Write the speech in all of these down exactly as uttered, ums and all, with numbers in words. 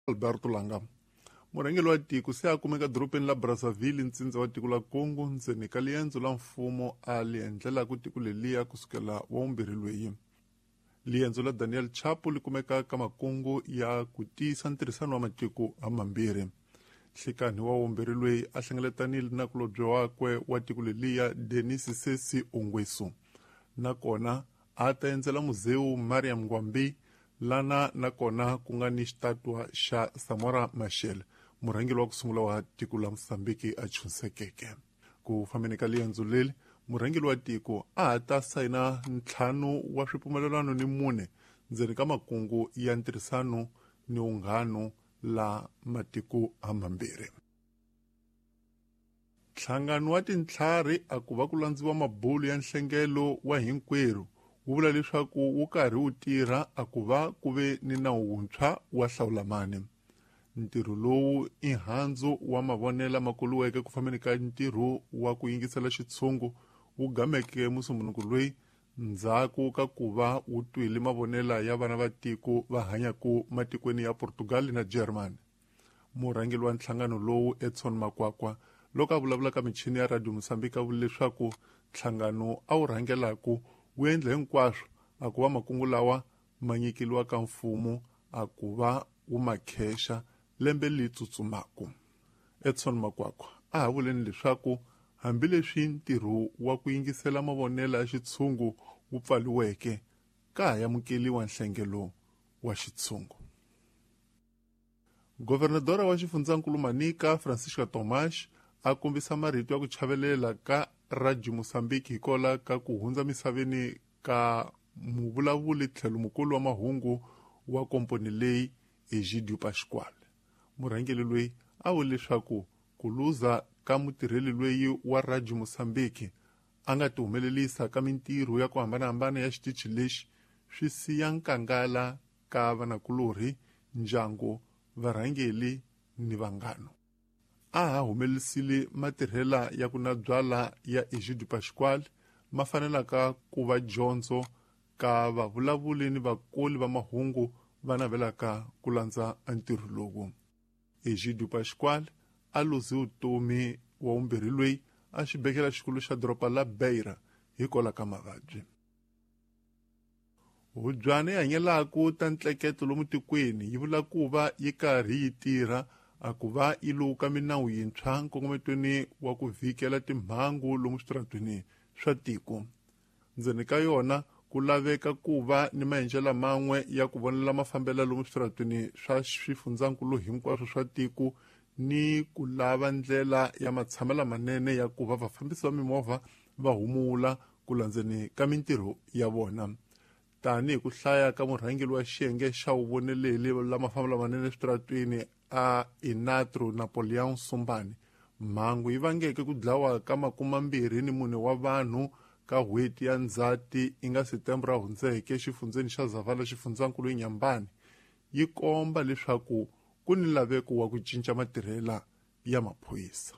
Alberto Langa murhangeri wa tiko se a kumeka dorobeni la Brazzaville ntsindza wa tiko la Congo ndzeni ka liendzo la mfumo a li endlela ku tiko leliya kusukela wa vumbirhi lweyi. Liendzo la Daniel Chapo li kumeka ka makungu ya ku tiyisa ntirhisano wa matiko hamambirhi. Nhlekani wa vumbirhi lweyi a hlengeletanile na kulobye wakwe wa tiko leliya Denis Sesi Ongwesu, nakona a ta endzela muzeu Mariam Ngwambi lana nakona ku nga ni xitatwa xa Samora Machel, murhangeri wa ku sungula wa tiko la Mosambiki a chusekeke. Ku fambeni ka liendzo leli murhangeri wa tiko a ha ta sayina ntlhanu wa swipumelelano ni mune ndzeni ka makungu ya ntirhisano ni unghano la matiko hamambirhi. Nhlangano wa tintlhari a ku va ku landziwa mabulu ya nhlengelo wa hinkwerhu wu vula leswaku wu karhi wu tirha a ku va ku ve ni nawu wuntshwa wa hlawulamani. Ntirho lowu i handzu wa mavonelo makuluweke ku fambeni ka ntirho wa ku yingisela xitshungu wu gameke musumbunuku loyi ndzhaku ka ku va wu twile mavonela ya vana va tiko va hanyaku matikweni ya Portugal na Germany. Murhangeri wa nhlangano lowu Edson Makwakwa loko a vulavula ka michini ya Radio Mosambika a vula leswaku nhlangano a wu rhangelaku wu endla hinkwaswo a ku va makungu lawa ma nyikiliwa ka mfumo a ku va wu makhexa lembe li tsutsumaku. Edson Makwakwa a ha vuleni leswaku hambileswi ntirho wa ku yingisela mavonelo ya xitshungu wu pfaliweke ka ha yamukeliwa nhlengelo wa xitshungu. Gobernadora wa xifundzakulu Manika Francisca Tomas a kombisa marito ya ku chavelela ka Radio Mosambiki hikola ka ku hundza misaveni ka muvulavuli tlhelo mukulu wa mahungu wa komponi leyi Egidio Pascual. Murhangeri loyi a vule leswaku ku luza ka mutirheli loyi wa Radio Mosambiki a nga tihumelelisa ka mintirho ya ku hambanahambana ya xitichi lexi swi siya nkangala ka vanakulorhi, ndyangu, varhangeli ni vanghano. A ha humelelisile matirhela ya ku na byala ya Egidio Pascual ma fanelaka ku va dyondzo ka vavulavuli ni vakoli va mahungu va navelaka ku landza ntirho lowu. Egidio Pascual a luzi vutomi wa vumbirhi loyi a xibedhlele xikulu xa doroba la Beira hikola ka mavabyi. Hubyana yi hanyelaku ta ntleketo lomu tikweni yi vula ku va yi karhi yi tirha a ku va yi luka minawu yintshwa nkongometweni wa ku vhikela timhangu lomu switaratweni swa tiko. Ndzeni ka yona ku laveka ku va ni maendlelo man'we ya ku vonela mafambela lomu switaratweni swa swifundzakulu hinkwaswo swa tiko ni ku lava ndlela ya matshamelo manene ya ku va vafambisi va mimovha va humula ku landzeni ka mintirho ya vona. Tani hi ku hlaya ka murhangeri wa xiyenge xa vuvoneleli la mafambelo manene switaratweni a Inatro Napoleon Sumbani, mhangu yi vangeke ku dlawa ka makumambirhi ni mune wa vanhu ka hweti ya Ndzati i nga Setembro hundzeke xifundzeni xa Zavala xifundzakulu eNyambani yi komba leswaku ku ni laveko wa ku cinca matirhela ya maphoyisa.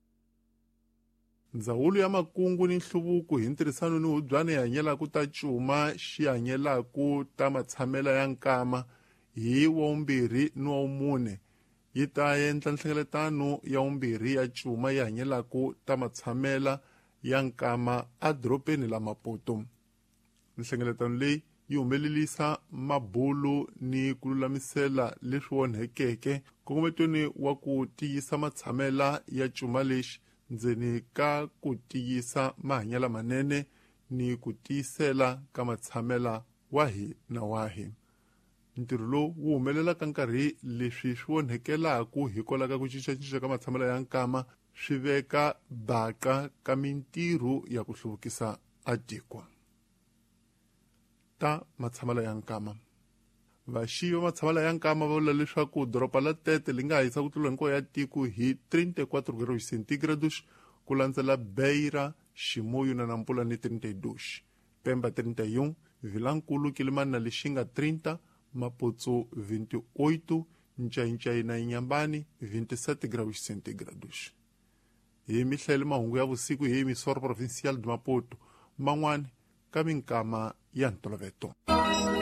Ndzawulo ya makungu ni nhluvuko hi ntirhisano ni hubyana yi hanyelaku ta cuma xi hanyelaku ta matshamela ya nkama hi wa vumbirhi ni wa vumune yi ta endla nhlengeletano ya vumbirhi ya cuma yi hanyelaku ta matshamela ya nkama a dorobeni la Maputo. Nhlengeletano leyi yi humelelisa mabulu ni ku lulamisela leswi onhekeke nkongometweni wa ku tiyisa matshamela ya cuma lexi ndzeni ka ku tiyisa mahanyela manene ni ku tiyisela ka matshamela wahi na wahi. Ntirho lowu wu humelela ka nkarhi leswi swi onhekelaku hikola ka ku cincacinca ka matshamela ya nkama swi veka baqa ka mintirho ya ku hluvukisa atiko. Ta matshamela ya nkama vaxiyi va matshamela ya nkama va vula leswaku doroba la Tete li nga hisa ku tlula hinkwayo ya tiko hi thirty-four graus centigrados ku landzela Beira, Ximoyo na Nampula ni thirty-two, Pemba thirty-one, Vilankulu Kilimani na Lixinga thirty, Maputo twenty-eight, Ncayicayi na Inyambani twenty-seven graus centigrados. Hi mihlayele mahungu ya vusiku hi emisoro provincial de Maputo man'wani ka minkama ya ntolovelo.